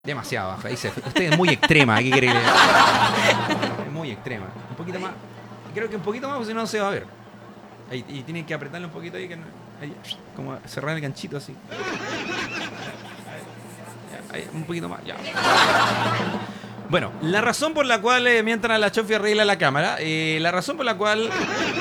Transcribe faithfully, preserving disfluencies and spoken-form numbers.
Demasiado baja. Dice, usted es muy extrema. ¿Qué quiere que le diga? Es muy extrema. Un poquito más. Creo que un poquito más, porque si no, no se va a ver. Ahí, y tienen que apretarle un poquito ahí, que no, ahí, como cerrar el ganchito así. Ya, ahí, un poquito más, ya. Bueno, la razón por la cual, eh, mientras la Chofi arregla la cámara, eh, la razón por la cual